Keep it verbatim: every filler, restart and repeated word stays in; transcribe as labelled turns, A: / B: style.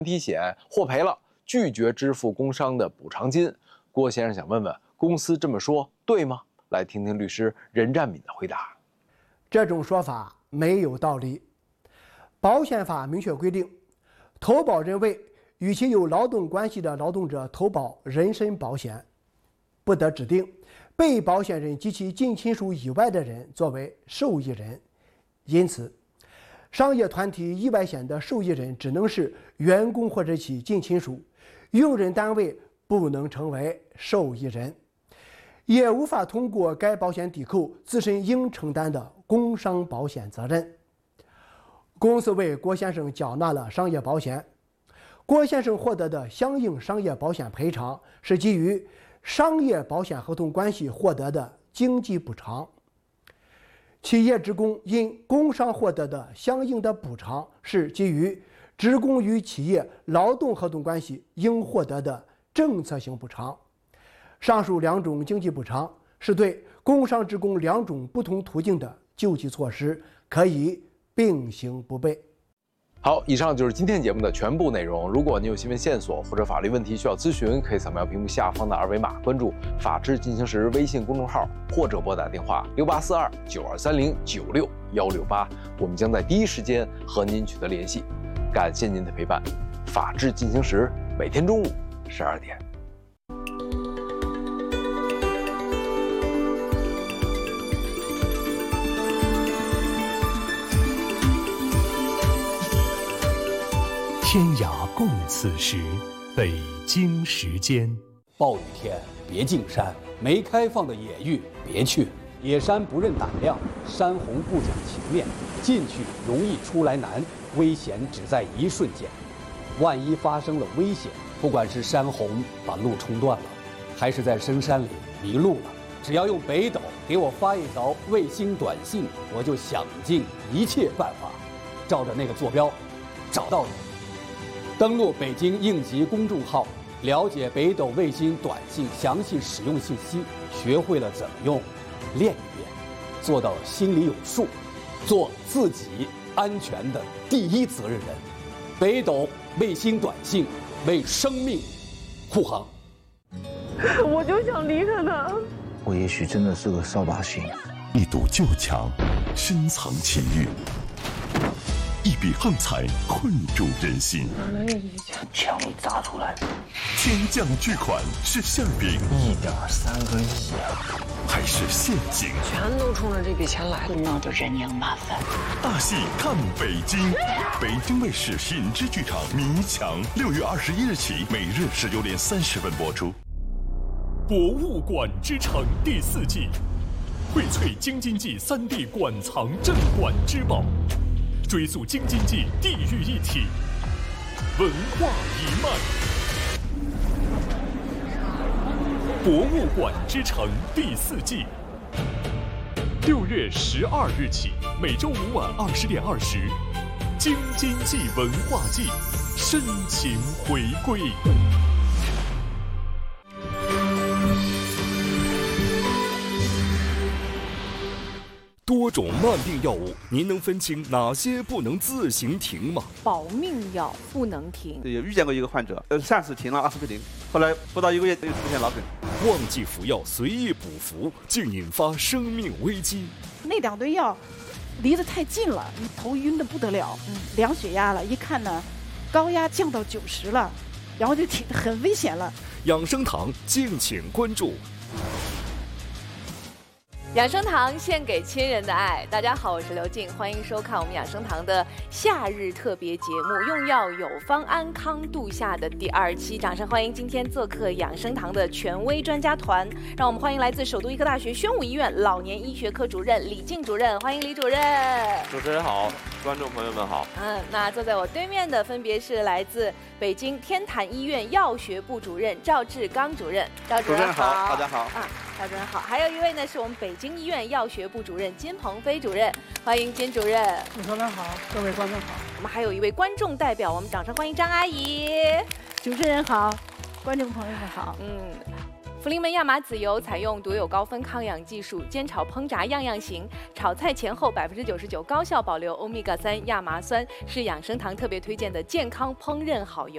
A: 体险获赔了，拒绝支付工伤的补偿金。郭先生想问问，公司这么说对吗？来听听律师任占敏的回答。
B: 这种说法没有道理。保险法明确规定，投保人为与其有劳动关系的劳动者投保人身保险，不得指定被保险人及其近亲属以外的人作为受益人。因此，商业团体意外险的受益人只能是员工或者其近亲属，用人单位不能成为受益人，也无法通过该保险抵扣自身应承担的工伤保险责任。公司为郭先生缴纳了商业保险，郭先生获得的相应商业保险赔偿是基于商业保险合同关系获得的经济补偿。企业职工因工伤获得的相应的补偿是基于职工与企业劳动合同关系应获得的政策性补偿。上述两种经济补偿是对工伤职工两种不同途径的救济措施，可以并行不悖。
A: 好，以上就是今天节目的全部内容。如果你有新闻线索或者法律问题需要咨询，可以扫描屏幕下方的二维码，关注“法治进行时”微信公众号，或者拨打电话六八四二九二三零九六幺六八，我们将在第一时间和您取得联系。感谢您的陪伴，法治进行时每天中午十二点。
C: 天涯共此时，北京时间。
D: 暴雨天别进山，没开放的野域别去。野山不认胆量，山洪不讲情面，进去容易出来难，危险只在一瞬间。万一发生了危险，不管是山洪把路冲断了，还是在深山里迷路了，只要用北斗给我发一条卫星短信，我就想尽一切办法，照着那个坐标找到你。登录北京应急公众号，了解北斗卫星短信详细使用信息，学会了怎么用，练一练，做到心里有数，做自己安全的第一责任人。北斗卫星短信为生命护航。
E: 我就想离开他。
F: 我也许真的是个扫把星。
G: 一堵旧墙，深藏情欲。一笔横财困住人心，
F: 墙里砸出来的
G: 天降巨款是馅饼，
F: 一点三个亿啊，
G: 还是陷阱？
E: 全都冲着这笔钱来了，
F: 闹得人仰马翻。
G: 大戏看北京，北京卫视品质剧场《迷墙》，六月二十一日起，每日十九点三十分播出。
C: 博物馆之城第四季，荟萃京津冀三地馆藏镇馆之宝。追溯京津冀地域一体文化一脉，博物馆之城第四季，六月十二日起，每周五晚二十点二十，京津冀文化季深情回归。多种慢病药物，您能分清哪些不能自行停吗？
H: 保命药不能停。
I: 有遇见过一个患者，呃，上次停了阿司匹林，后来不到一个月又出现脑梗。
C: 忘记服药，随意补服，竟引发生命危机。
H: 那两堆药离得太近了，你头晕得不得了，嗯，量血压了，一看呢，高压降到九十了，然后就挺很危险了。
C: 养生堂敬请关注。
J: 养生堂献给亲人的爱。大家好，我是刘静，欢迎收看我们养生堂的夏日特别节目《用药有方，安康度夏》的第二期。掌声欢迎今天做客养生堂的权威专家团，让我们欢迎来自首都医科大学宣武医院老年医学科主任李静主任，欢迎李主任。
K: 主持人好，观众朋友们好。
J: 嗯，那坐在我对面的分别是来自北京天坛医院药学部主任赵志刚主任，赵主任好，
I: 大家好
J: 啊。赵主任好，还有一位呢是我们北京医院药学部主任金鹏飞主任，欢迎金主任。
L: 主持人好，各位观众好。
J: 我们还有一位观众代表，我们掌声欢迎张阿姨。
L: 主持人好，观众朋友们好。
J: 嗯，福临门亚麻籽油采用独有高分抗氧技术，煎炒烹炸样样行，炒菜前后百分之九十九高效保留欧米伽三亚麻酸，是养生堂特别推荐的健康烹饪好油。